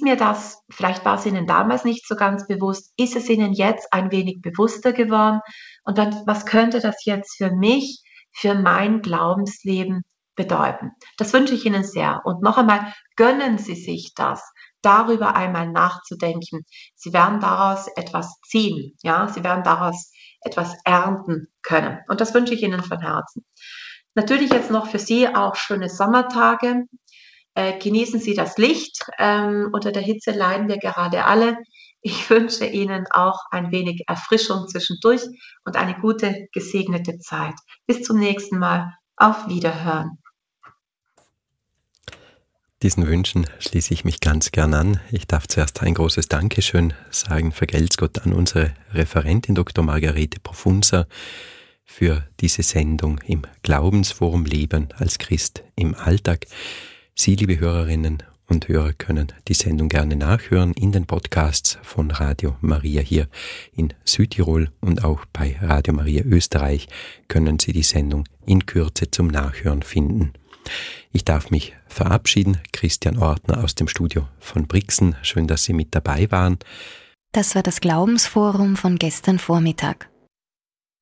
mir das, vielleicht war es Ihnen damals nicht so ganz bewusst, ist es Ihnen jetzt ein wenig bewusster geworden? Und dann, was könnte das jetzt für mich, für mein Glaubensleben bedeuten? Das wünsche ich Ihnen sehr. Und noch einmal, gönnen Sie sich das, darüber einmal nachzudenken. Sie werden daraus etwas ziehen, ja, Sie werden daraus etwas ernten können. Und das wünsche ich Ihnen von Herzen. Natürlich jetzt noch für Sie auch schöne Sommertage. Genießen Sie das Licht. Unter der Hitze leiden wir gerade alle. Ich wünsche Ihnen auch ein wenig Erfrischung zwischendurch und eine gute, gesegnete Zeit. Bis zum nächsten Mal. Auf Wiederhören. Diesen Wünschen schließe ich mich ganz gern an. Ich darf zuerst ein großes Dankeschön sagen, vergelt's Gott, an unsere Referentin Dr. Margarete Profunza für diese Sendung im Glaubensforum Leben als Christ im Alltag. Sie, liebe Hörerinnen und Hörer, können die Sendung gerne nachhören in den Podcasts von Radio Maria hier in Südtirol, und auch bei Radio Maria Österreich können Sie die Sendung in Kürze zum Nachhören finden. Ich darf mich verabschieden. Christian Ortner aus dem Studio von Brixen. Schön, dass Sie mit dabei waren. Das war das Glaubensforum von gestern Vormittag.